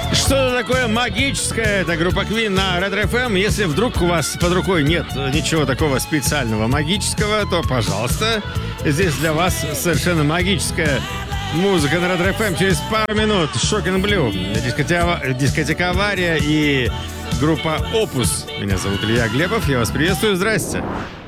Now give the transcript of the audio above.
Что такое магическое? Это группа Queen на Red FM. Если вдруг у вас под рукой нет ничего такого специального магического, то, пожалуйста, здесь для вас совершенно магическая музыка на Red FM. Через пару минут Shocking Blue, дискотека Авария и группа Opus. Меня зовут Илья Глебов, я вас приветствую, здрасте.